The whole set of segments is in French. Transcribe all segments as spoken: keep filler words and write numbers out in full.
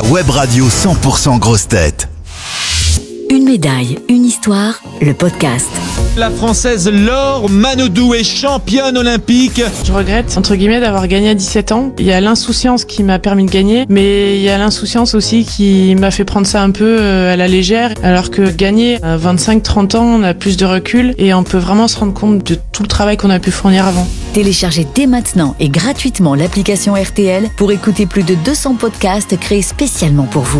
Web Radio cent pour cent grosses têtes. Une médaille, une histoire, le podcast. La Française Laure Manodou est championne olympique. Je regrette, entre guillemets, d'avoir gagné à dix-sept ans. Il y a l'insouciance qui m'a permis de gagner, mais il y a l'insouciance aussi qui m'a fait prendre ça un peu à la légère. Alors que gagner à vingt-cinq trente ans, on a plus de recul et on peut vraiment se rendre compte de tout le travail qu'on a pu fournir avant. Téléchargez dès maintenant et gratuitement l'application R T L pour écouter plus de deux cents podcasts créés spécialement pour vous.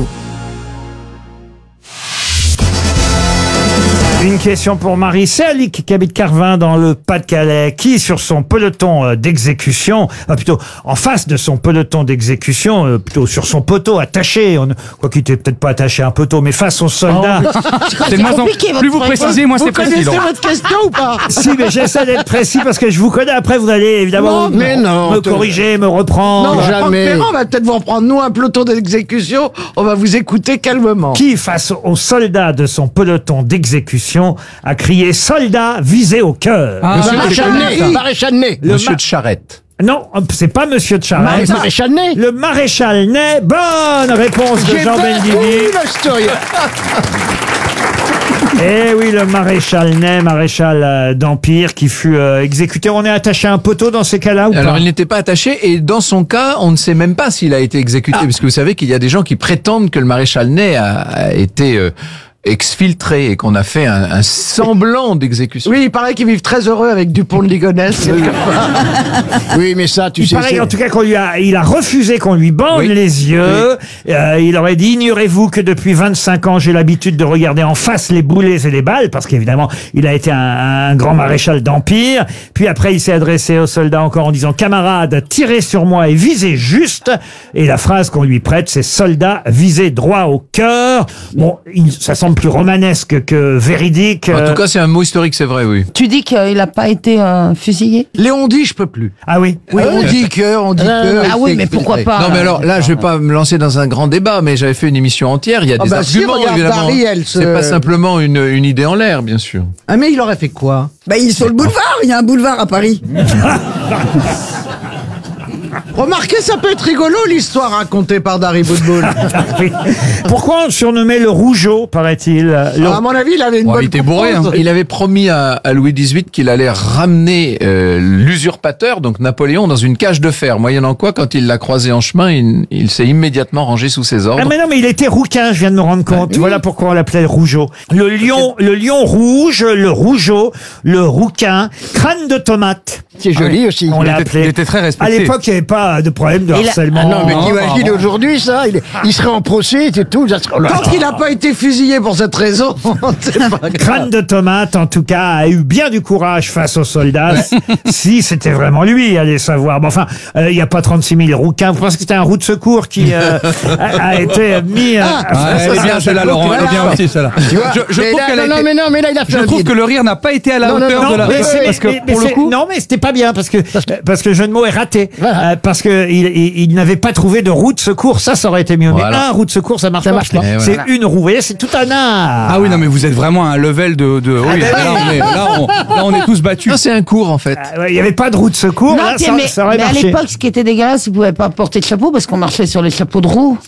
Une question pour Marie Serlic qui habite Carvin dans le Pas-de-Calais, qui sur son peloton d'exécution, euh, plutôt en face de son peloton d'exécution, euh, plutôt sur son poteau attaché, on, quoi qu'il était peut-être pas attaché à un poteau, mais face aux soldats. Oh, c'est de moins en plus vous précisez, moins c'est précis. Vous connaissez votre question ou pas? Si, mais j'essaie d'être précis parce que je vous connais. Après, vous allez évidemment non, mais me, non, me corriger, me reprendre. Non, jamais. On va peut-être vous reprendre, nous, un peloton d'exécution. On va vous écouter calmement. Qui, face aux soldats de son peloton d'exécution, a crié « Soldat visé au cœur ah, ». Maréchal Ney. Monsieur de Charette. Non, c'est pas Monsieur de Charette. Maréchal Ney. Le maréchal Ney. Bonne réponse de Jean Benguigui. Eh oui, le maréchal Ney, maréchal euh, d'Empire, qui fut euh, exécuté. On est attaché à un poteau dans ces cas-là ou Alors, pas? il n'était pas attaché, et dans son cas, on ne sait même pas s'il a été exécuté, ah. parce que vous savez qu'il y a des gens qui prétendent que le maréchal Ney a, a été euh, exfiltré et qu'on a fait un, un semblant d'exécution. Oui, il paraît qu'ils vivent très heureux avec Dupont de Ligonnès. Oui, mais ça, tu il sais... paraît c'est... en tout cas qu'on lui a, il a refusé qu'on lui bande oui. les yeux. Oui. Euh, il aurait dit, ignorez-vous que depuis vingt-cinq ans, j'ai l'habitude de regarder en face les boulets et les balles, parce qu'évidemment, il a été un, un grand maréchal d'Empire. Puis après, il s'est adressé aux soldats encore en disant, camarades, tirez sur moi et visez juste. Et la phrase qu'on lui prête, c'est soldat, visez droit au cœur. Bon, il, ça semble plus romanesque que véridique. En tout cas, c'est un mot historique, c'est vrai, oui. Tu dis qu'il n'a pas été euh, fusillé? Léon dit, je peux plus. Ah oui. Oui, on dit que, on dit que. Ah oui, mais pourquoi pas? Non, mais alors là, je vais pas me lancer dans un grand débat, mais j'avais fait une émission entière. Il y a oh des bah arguments, si, regarde, évidemment. Ariel, ce... C'est pas simplement une, une idée en l'air, bien sûr. Ah, mais il aurait fait quoi? Bah, il est sur le boulevard. Il y a un boulevard à Paris. Remarquez, ça peut être rigolo, l'histoire racontée par Dari Boudboul. Oui. Pourquoi on le surnommait le Rougeau, paraît-il? Le... Alors, à mon avis, il avait une ouais, bonne il était bourré, hein. Il avait promis à, à Louis dix-huit qu'il allait ramener euh, l'usurpateur, donc Napoléon, dans une cage de fer. Moyennant quoi, quand il l'a croisé en chemin, il, il s'est immédiatement rangé sous ses ordres. Ah mais non, mais il était rouquin, je viens de me rendre compte. Oui. Voilà pourquoi on l'appelait le Rougeau. Le lion, le lion rouge, le Rougeau, le rouquin, crâne de tomate. C'est joli ah oui. aussi. On il, l'a était, appelé. il était très respecté. À l'époque, il n'y avait pas de problème de il harcèlement. A... Ah non, mais t'imagines non, aujourd'hui ça, il, il serait en procès et tout. Ça serait... Tant qu'il n'a pas été fusillé pour cette raison, c'est pas grave. Crâne de tomate, en tout cas, a eu bien du courage face aux soldats. Si c'était vraiment lui, allez savoir. Bon, enfin, il euh, n'y a pas trente-six mille rouquins. Vous pensez que c'était un roue de secours qui euh, a, a été mis... Euh, ah, elle est bien celle-là, Laurent. Elle est bien aussi celle-là. Je, je trouve là, non, été... mais non, mais là, il a fait Je trouve que le rire n'a pas été à la non, hauteur non, non, de la... mais parce mais, que mais, pour mais le coup... Non, mais c'était pas bien, parce que, parce que le jeu de mots est raté. Voilà. Euh, parce que il, il, il n'avait pas trouvé de roue de secours. Ça, ça aurait été mieux. Voilà. Mais un roue de secours, ça marche ça pas. Marche pas. C'est voilà. une roue. Vous voyez, c'est tout un art. Ah oui, non, mais vous êtes vraiment à un level de... de... Oui, ben là, on est, là, on, là, on est tous battus. Non, c'est un cours, en fait. Il n'y avait pas de roue de secours. Non, là, tiens, ça, mais, ça aurait mais marché. à l'époque, ce qui était dégueulasse, ils pouvaient pas porter de chapeau parce qu'on marchait sur les chapeaux de roue.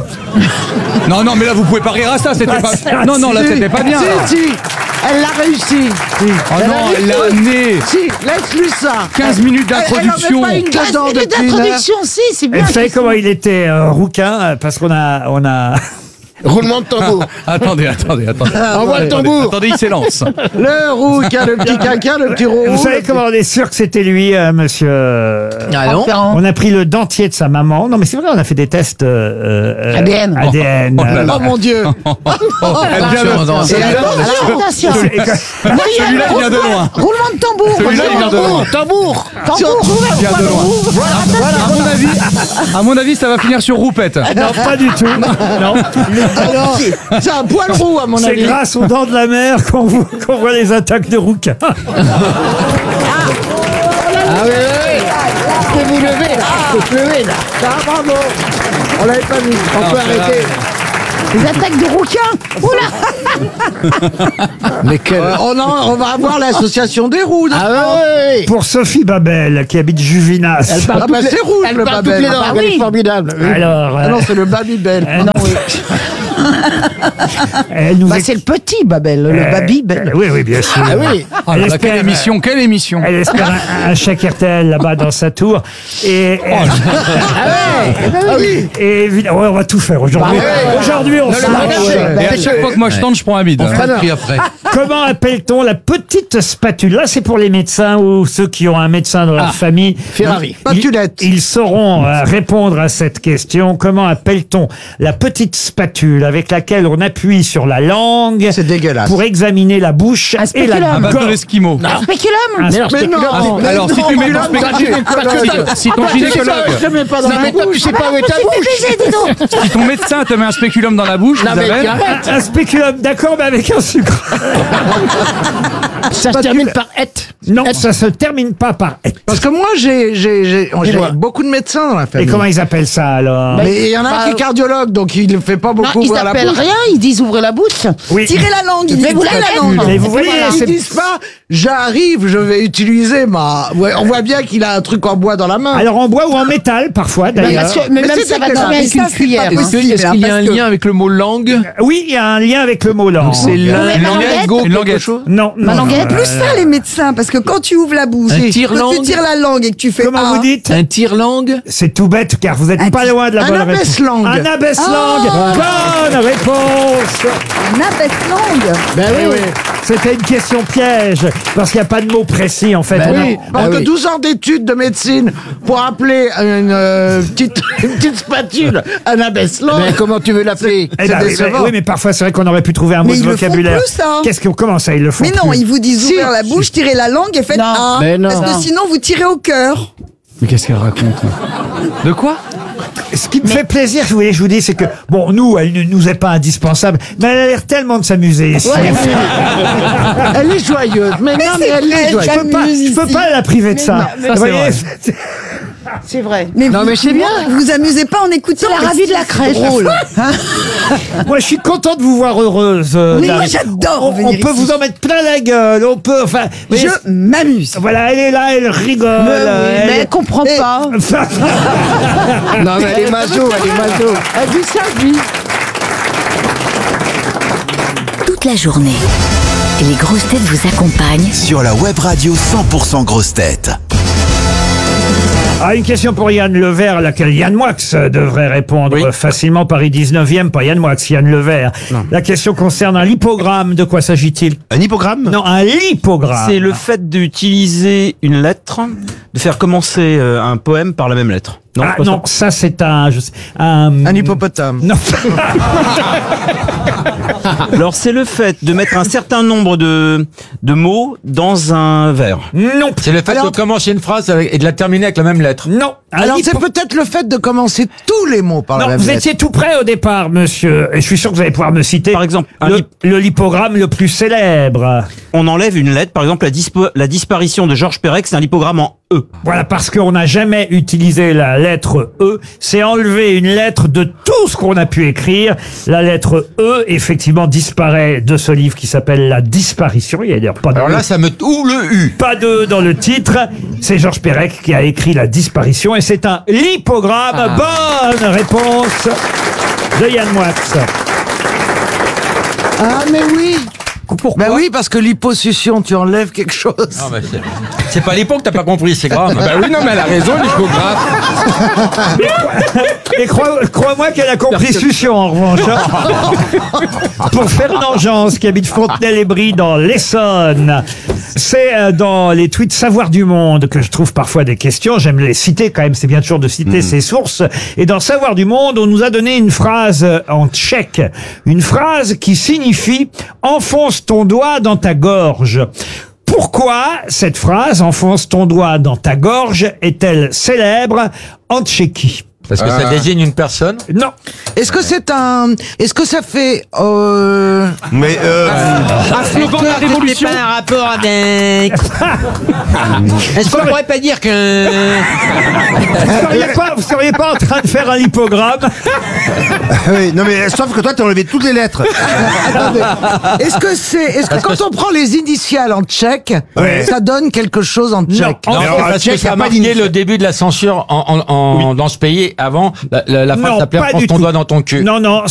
Non, non, mais là, vous pouvez pas rire à ça. C'était pas... Non, non, là, c'était pas bien. Si, si, elle l'a réussi. Si. Oh non, elle l'a amené. Si, laisse-lui ça. quinze minutes d'introduction. Elle, elle en met pas une dedans minutes depuis d'introduction, si, c'est bien. Et vous savez comment il était euh, rouquin euh, parce qu'on a, on a. Roulement de tambour. Attendez, attendez, attendez. Envoie le tambour. Attendez, il s'élance. Le rouquin, le petit caca, le petit roux. Vous savez comment on est sûr que c'était lui, euh, monsieur euh, Ah non. On a pris le dentier de sa maman. Non, mais c'est vrai, on a fait des tests euh, A D N. A D N. Oh, oh là là. Oh mon Dieu. Attention, dans- C'est c'est- attention. Celui-là, il vient de loin. Roulement de tambour. Celui-là, il vient de loin. Tambour. Tambour. Il vient de loin. À mon avis, à mon avis, ça va finir sur roupette. Non, pas du tout. Non. Alors, c'est un poil roux, à mon C'est avis. grâce aux dents de la mer qu'on voit, qu'on voit les attaques de rouquins. Ah oui, oui, oui. Vous pouvez vous lever là. Vous pouvez vous lever là. Ah, bravo. On l'avait pas mis. On peut Non, arrêter. Les attaques de rouquins. Oula. Mais quel... euh, on, en- on va avoir l'association des roues. Ah ouais, ouais. Pour Sophie Babel, qui habite Juvinas. Elle parle Ah toutes bah les- c'est rouge elle le parle toutes Babel. les langues, Ah elle oui. est formidable. Oui. Alors, Ah non, euh, c'est le Babybel. Ah non, oui. elle nous Bah, est- c'est le petit Babel, le Euh, Babybel. Oui, oui, bien sûr. Ah oui. Oh là Elle là, espère- quelle émission, quelle émission. Elle espère un, un chèque R T L là-bas dans sa tour. Et, Oh, Ah oui. et évidemment, ouais, on va tout faire aujourd'hui. Bah ouais. Aujourd'hui, on Ne se le lâche. lâchez. Et à chaque fois que moi je tente, je prends un bide. On fera Ah le non. prix après. Comment appelle-t-on la petite spatule? Là, c'est pour les médecins ou ceux qui ont un médecin dans leur Ah, famille. Ferrari. Ils, Spatulette. ils sauront euh, répondre à cette question. Comment appelle-t-on la petite spatule avec laquelle on appuie sur la langue C'est dégueulasse. pour examiner la bouche Un et spéculum. la Un bateau gorge? d'esquimaux. Ah, Spéculum. Un Mais alors, Mais spéculum, non, c'est- Alors, si tu mets ton spéculum, si ton gynécologue, Je mets pas dans Non, la mais toi, tu bouche. sais pas où est ta bouche. si ton médecin te met un spéculum dans la bouche, Non, mais Isabelle, arrête. un, un spéculum, d'accord, mais avec un sucre. Ça se termine par et. Non, ça se termine pas par et. Parce que moi, j'ai j'ai- j'ai- j'ai Dis-moi. beaucoup de médecins dans la Et famille. comment ils appellent ça alors? Mais il y en a un Bah, qui est cardiologue, donc il ne fait pas Non, beaucoup ils ouvrir la appellent bouche. rien, ils disent ouvrez la bouche. Oui. Tirez la langue, ils disent vous tirez la langue. Et vous voyez, Voilà. c'est- Ils disent pas, j'arrive, je vais utiliser ma... Ouais, on voit bien qu'il a un truc en bois dans la main. Alors en bois ou en métal parfois Bah, d'ailleurs. parce que- mais Mais même c'est ça va dégueulasse. tomber avec Mais une ça, c'est pas cuillère. Est-ce hein. que- est-ce qu'il y a un lien avec le mot langue? Oui, il y a un lien avec le mot langue. C'est mais l'un- ma une languette languette, une quelque languette. chose Non, non. Ma languette. non, Plus euh, ça, les médecins, parce que quand tu ouvres la bouche, Un quand tire-langue. tu tires la langue et que tu fais Comment ah, vous dites? Un tire-langue? C'est tout bête car vous êtes Un pas ti- loin de la un bonne réponse. abaisse-langue. Un abaisse-langue. Bonne réponse. un abaisse-langue. Ben oui, oui. C'était une question piège parce qu'il n'y a pas de mot précis en fait. Ben On a- oui. Parce Ah que oui. douze ans d'études de médecine pour appeler une, euh, petite, une petite spatule un abaisse-langue. Mais comment tu veux l'appeler? Eh ben, oui, décevant. mais, oui, mais parfois c'est vrai qu'on aurait pu trouver un mot Mais de ils le font vocabulaire. plus, ça. Qu'est-ce qu'on comment ça ils le font Mais non, plus ils vous disent Si. ouvrir la bouche, tirer la langue et faites Non. ah. Mais non. Parce que Non. sinon, vous tirez au cœur. Mais qu'est-ce qu'elle raconte? De quoi? Ce qui me fait plaisir, vous voyez, je vous dis, c'est que bon, nous, elle ne nous est pas indispensable, mais elle a l'air tellement de s'amuser ici. Elle est joyeuse. Mais non, mais elle est vrai, joyeuse. Je peux pas, je peux pas la priver de ça. mais Vous c'est voyez, vrai. C'est vrai. Mais Non, vous, mais c'est bien. Vous vous amusez pas en écoutant. C'est la mais ravie de la c'est crèche. drôle. moi, je suis content de vous voir heureuse. euh, Mais moi, Dari. j'adore On, venir on peut ici. vous en mettre plein la gueule. On peut, enfin. vous voyez, Je m'amuse. voilà, elle est là, elle rigole. elle- Mais elle comprend Et- pas. Non, mais elle est maso, elle est maso. Elle vit sa vie. Toute la journée, les grosses têtes vous accompagnent Sur la web radio cent pour cent grosses têtes. Ah, une question pour Yann Levert, à laquelle Yann Moix devrait répondre Oui. facilement. Paris dix-neuvième, pas Yann Moix, Yann Levert. La question concerne un lipogramme. De quoi s'agit-il? Un hypogramme? Non, un lipogramme. C'est le fait d'utiliser une lettre, de faire commencer euh, un poème par la même lettre. Non, Ah, pas non, ça c'est un, je sais- un... Un hippopotame. Non. Alors c'est le fait de mettre un certain nombre de, de mots dans un vers. Non. C'est le fait Alors- de commencer une phrase avec- et de la terminer avec la même lettre. Non. Un Alors lipo- c'est peut-être le fait de commencer tous les mots par la Non, même vous lettre. étiez tout près au départ, monsieur. Et je suis sûr que vous allez pouvoir me citer. Par exemple, un le, lip- le lipogramme le plus célèbre. On enlève une lettre, par exemple la, dispo- la disparition de Georges Perec, c'est un lipogramme en E. Voilà, parce qu'on n'a jamais utilisé la lettre E. C'est enlever une lettre de tout ce qu'on a pu écrire. La lettre E, effectivement, disparaît de ce livre qui s'appelle La Disparition. Il y a d'ailleurs pas de Alors là, ça me... Ou le U. pas de dans le titre. C'est Georges Perec qui a écrit La Disparition et c'est un lipogramme. Bonne réponse de Yann Moix. Ah mais oui. Pourquoi Ben oui, parce que l'hyposuction, tu enlèves quelque chose. Non, mais c'est- c'est pas l'époque, t'as pas compris, c'est grave. Bah oui, non, mais elle a raison, l'hypographe. Et crois- crois-moi qu'elle a compris Succion en revanche. hein. Pour Fernand Jans qui habite Fontenay-les-Brie dans l'Essonne. C'est euh, dans les tweets Savoir du Monde que je trouve parfois des questions. J'aime les citer quand même, c'est bien toujours de citer ses sources. Et dans Savoir du Monde, on nous a donné une phrase euh, en tchèque. Une phrase qui signifie « enfonce ton doigt dans ta gorge ». Pourquoi cette phrase « enfonce ton doigt dans ta gorge » est-elle célèbre en Tchéquie? Parce que ça désigne une personne. Non. Est-ce que c'est un... Est-ce que ça fait... Euh... Mais euh... Un slogan de la Révolution. C'est pas un rapport avec... Est-ce qu'on pourrait pas dire que... Vous seriez pas, vous seriez pas en train de faire un lipogramme? oui, non mais sauf que toi t'as enlevé toutes les lettres. Attendez. Est-ce que c'est... Est-ce que quand on prend les initiales en tchèque, Ouais. ça donne quelque chose en tchèque? Non, Alors, parce Tchèque, que ça y a a pas marqué d'initiale. le début de la censure en, en, en- dans ce pays. Avant, la, la, la phrase Non, s'appelait pas « Prends du ton tout. doigt dans ton cul ». Non, non,